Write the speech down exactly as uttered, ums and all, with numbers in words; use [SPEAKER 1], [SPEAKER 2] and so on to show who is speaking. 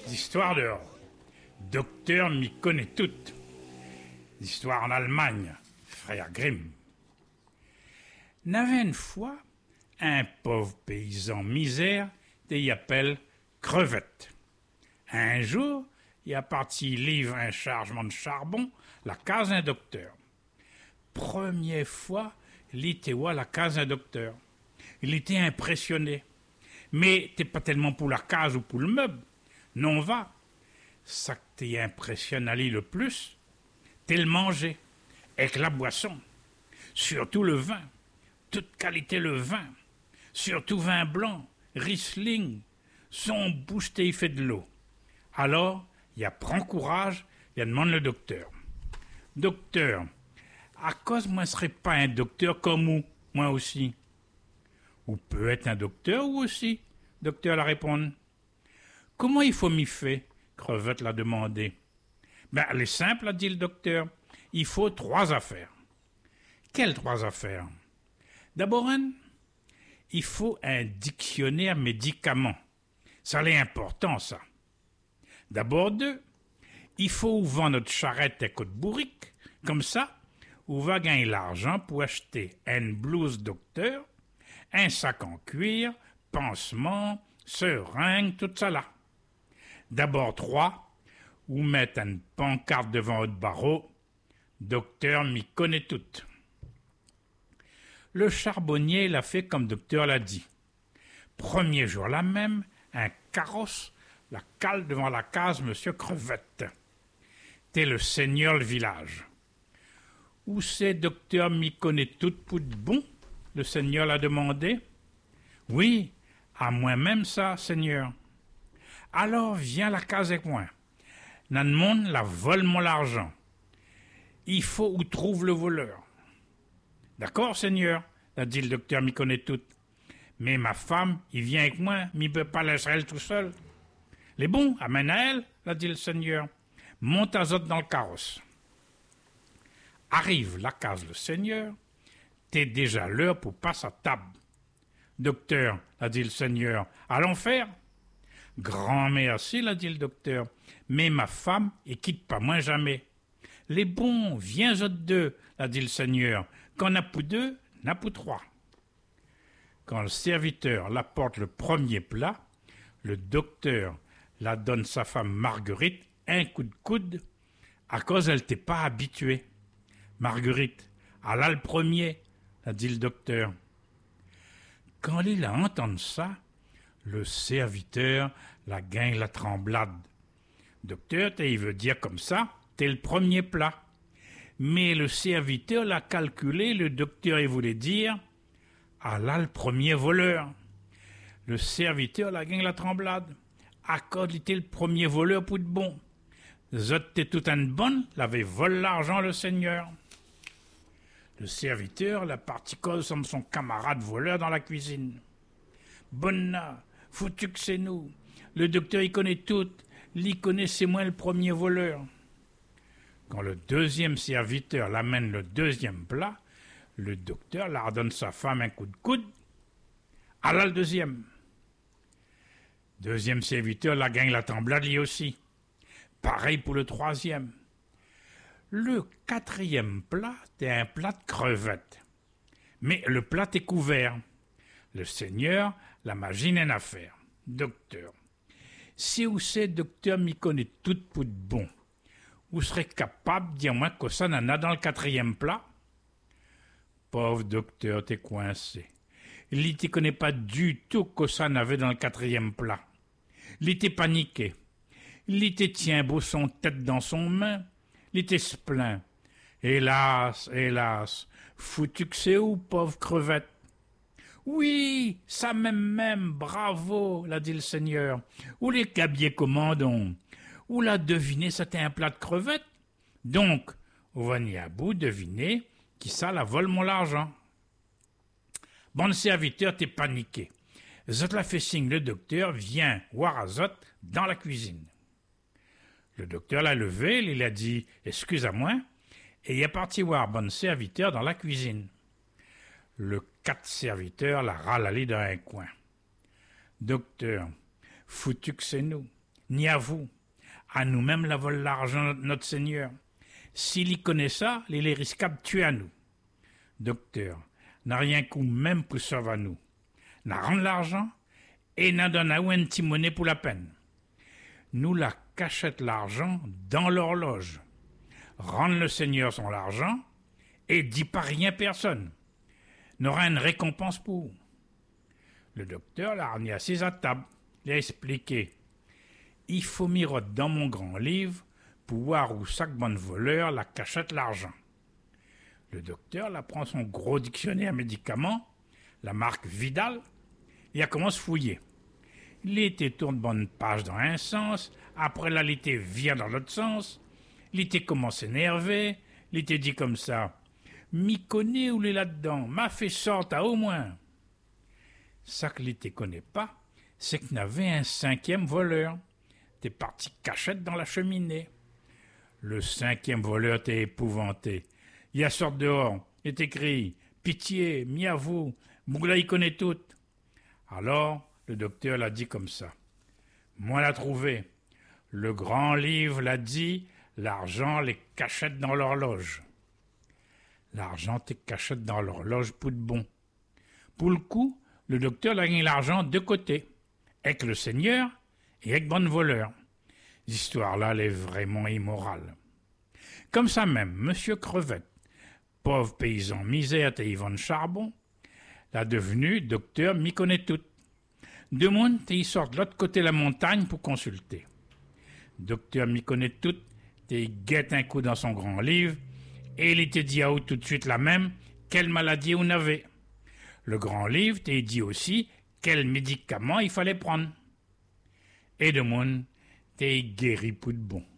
[SPEAKER 1] L'histoire dehors. Docteur m'y connaît toute. L'histoire en Allemagne, frère Grimm. N'avait une fois un pauvre paysan misère et y appelle Crevette. Un jour, il a parti livre un chargement de charbon, la case d'un docteur. Première fois, il était à la case d'un docteur. Il était impressionné. Mais t'es pas tellement pour la case ou pour le meuble. Non va. Ça que t'es impressionné le plus, t'es le manger, avec la boisson. Surtout le vin. Toute qualité le vin. Surtout vin blanc, Riesling. Son bouche t'es fait de l'eau. Alors, il a prend courage, il a demande le docteur. Docteur, à cause moi ne serais pas un docteur comme vous, moi aussi. Ou peut être un docteur ou aussi, docteur la répond. Comment il faut m'y faire? Crevette l'a demandé. Ben, elle est simple, a dit le docteur. Il faut trois affaires. Quelles trois affaires? D'abord, un, il faut un dictionnaire médicament. Ça l'est important, ça. D'abord, deux, il faut vendre notre charrette et côte bourrique. Comme ça, on va gagner l'argent pour acheter une blouse docteur, un sac en cuir, pansement, seringue, tout ça là. D'abord, trois, ou mettre une pancarte devant votre barreau. Docteur m'y connaît toute. Le charbonnier l'a fait comme docteur l'a dit. Premier jour là même, un carrosse la cale devant la case Monsieur Crevette. T'es le seigneur le village. Où c'est docteur m'y connaît toute pour de bon? Le seigneur l'a demandé. Oui, à moi-même ça, seigneur. Alors viens la case avec moi. Nan monde la vole mon l'argent. Il faut où trouve le voleur. D'accord, seigneur, a dit le docteur m'y connaît toute. Mais ma femme, il vient avec moi, m'y peut pas laisser elle tout seul. Les bons, amène à elle, l'a dit le seigneur. Monte à zot dans le carrosse. Arrive la case le seigneur. T'es déjà l'heure pour passer à table. Docteur, l'a dit le seigneur, allons faire. Grand merci, l'a dit le docteur. Mais ma femme, et quitte pas moi jamais. Les bons, viens autres deux, l'a dit le seigneur. Quand n'a pour deux, n'a pour trois. Quand le serviteur l'apporte le premier plat, le docteur la donne sa femme Marguerite un coup de coude, à cause elle t'est pas habituée. Marguerite, elle a le premier, a dit le docteur. Quand il a entendu ça, le serviteur la gagne la tremblade. Docteur, il veut dire comme ça, t'es le premier plat. Mais le serviteur l'a calculé, le docteur il voulait dire, elle a le premier voleur. Le serviteur la gagne la tremblade. Accorde était le premier voleur pour de bon. Zot t'es tout une bonne, l'avait volé l'argent le seigneur. Le serviteur la partie cause comme son camarade voleur dans la cuisine. Bonna, foutu que c'est nous. Le docteur il connaît tout, l'y connaît c'est moi le premier voleur. Quand le deuxième serviteur l'amène le deuxième plat, le docteur la redonne sa femme un coup de coude. À là le deuxième. Deuxième serviteur la gagne la tremblade lui aussi. Pareil pour le troisième. Le quatrième plat est un plat de crevettes. Mais le plat est couvert. Le seigneur, la magie n'a à faire. Docteur. Si vous c'est docteur m'y connaît tout pour de bon, vous serez capable de dire moi que ça n'en a dans le quatrième plat? Pauvre docteur, t'es coincé. Il ne connaît pas du tout que ça n'avait dans le quatrième plat. Il était paniqué. Il était tient beau son tête dans son main. Il était se plaint. Hélas, hélas, foutu que c'est où, pauvre crevette? Oui, ça même même, bravo, l'a dit le seigneur. Où les cabiers commandons? Où l'a deviné, c'était un plat de crevettes? Donc, on va n'y à bout deviner qui ça la vole mon l'argent. Bon serviteur, t'es paniqué. Zot la fait signe, le docteur vient voir à Zot dans la cuisine. Le docteur l'a levé, il a dit « Excuse-moi » et il est parti voir bon serviteur dans la cuisine. Le quatre serviteur la râle dans un coin. « Docteur, foutu que c'est nous. ni à vous. À nous-mêmes la vole l'argent notre Seigneur. S'il y connaît ça, il est risquable de tuer à nous. Docteur, n'a rien coup même pour sauver à nous. N'a rendre l'argent et n'a donne à ou un petit monnaie pour la peine. Nous la cachette l'argent dans l'horloge. Rendre le Seigneur son argent et dit pas rien personne. N'aura une récompense pour. Le docteur l'a ramené assise à table. Il a expliqué. Il faut miroiter dans mon grand livre pour voir où chaque bonne voleur la cachette l'argent. Le docteur la prend son gros dictionnaire médicaments, la marque Vidal, et a commencé à fouiller. Il était tourne bonne page dans un sens, après là, il était vient dans l'autre sens, il était commencé à énerver, il était dit comme ça, m'y connaît où il est là-dedans, m'a fait sorte à au moins. Ça que l'été connaît pas, c'est qu'il y avait un cinquième voleur. T'es parti cachette dans la cheminée. Le cinquième voleur t'est épouvanté. Il a sorti dehors, est écrit « Pitié, mis à vous, Mougla y connaît tout. » Alors, le docteur l'a dit comme ça. Moi l'a trouvé. Le grand livre l'a dit, l'argent les cachette dans l'horloge. L'argent t'es cachette dans l'horloge pour de bon. Pour le coup, le docteur l'a gagné l'argent de côté, avec le Seigneur et avec bonne voleur. L'histoire-là, elle est vraiment immorale. Comme ça même, Monsieur Crevette, pauvre paysan misère et Yvonne Charbon, l'a devenu docteur m'y connaît tout. Deux mondes, ils sortent de l'autre côté de la montagne pour consulter. Docteur m'y connaît tout, il guette un coup dans son grand livre, et il était dit à eux tout de suite la même, quelle maladie on avait. Le grand livre t'a dit aussi quel médicament il fallait prendre. Et de monde, t'es guéri pour de bon.